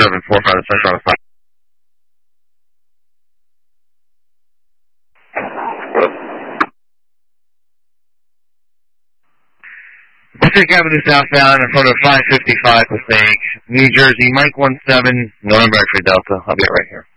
745, the Central on 5. Pacific Avenue southbound in front of 555 Passaic, New Jersey, Mike 17, November X-ray Delta. I'll be right here.